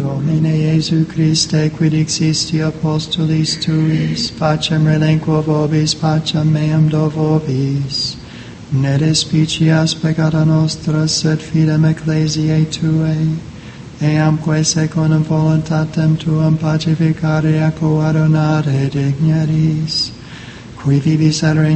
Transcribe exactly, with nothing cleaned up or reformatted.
Domine Iesu Christe, quid existi apostolis tuis, pacem relinquo vobis, pacem meam do vobis. Ne despicias peccata nostra, sed fidem ecclesiae Tuae, eamque secundum voluntatem Tuam pacificare ac coadunare digneris, qui vivis et